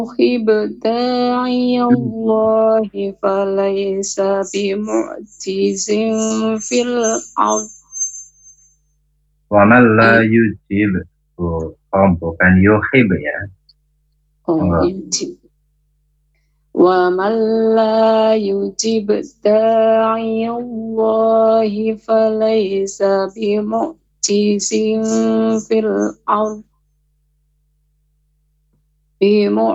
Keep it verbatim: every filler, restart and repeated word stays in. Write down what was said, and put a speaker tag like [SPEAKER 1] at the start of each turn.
[SPEAKER 1] يجيب داعي الله فليس بمعجز في الأرض.
[SPEAKER 2] ومن لا يجيب 我好不翻有黑不言，呃，
[SPEAKER 1] ومن لا يجيب داعي الله فليس بمعجز في الأرض.